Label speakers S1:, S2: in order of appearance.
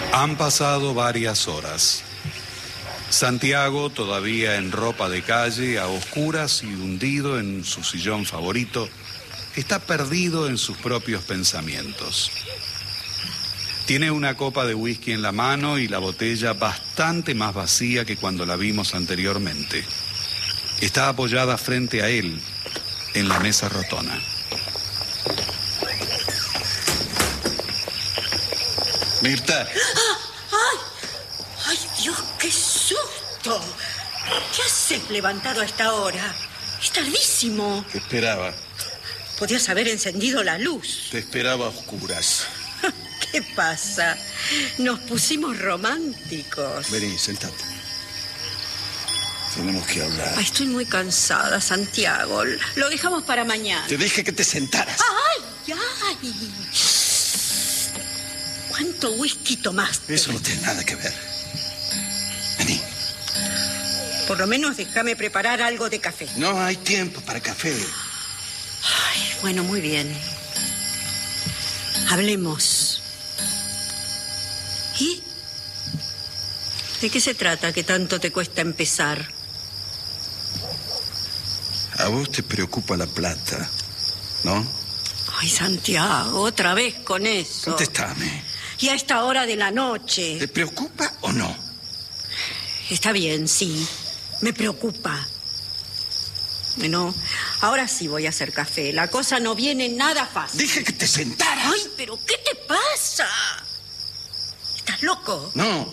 S1: Han pasado varias horas. Santiago, todavía en ropa de calle, a oscuras y hundido en su sillón favorito, está perdido en sus propios pensamientos. Tiene una copa de whisky en la mano y la botella bastante más vacía que cuando la vimos anteriormente. Está apoyada frente a él, en la mesa rotona.
S2: Mirta.
S3: ¡Ay, Dios, qué susto! ¿Qué haces levantado a esta hora? Es tardísimo.
S2: Te esperaba.
S3: Podías haber encendido la luz.
S2: Te esperaba a oscuras.
S3: ¿Qué pasa? Nos pusimos románticos.
S2: Vení, sentate. Tenemos que hablar.
S3: Ay, estoy muy cansada, Santiago. Lo dejamos para mañana.
S2: Te dije que te sentaras.
S3: ¡Ay! ¿Cuánto whisky tomaste?
S2: Eso no tiene nada que ver. Vení.
S3: Por lo menos déjame preparar algo de café.
S2: No hay tiempo para café.
S3: Ay, bueno, muy bien. Hablemos. ¿Y? ¿De qué se trata que tanto te cuesta empezar?
S2: A vos te preocupa la plata, ¿no?
S3: Ay, Santiago, otra vez con eso.
S2: Contéstame.
S3: Y a esta hora de la noche.
S2: ¿Te preocupa o no?
S3: Está bien, sí. Me preocupa. Bueno, ahora sí voy a hacer café. La cosa no viene nada fácil.
S2: Dije que te sentaras.
S3: Ay, pero ¿qué te pasa? ¿Estás loco?
S2: No.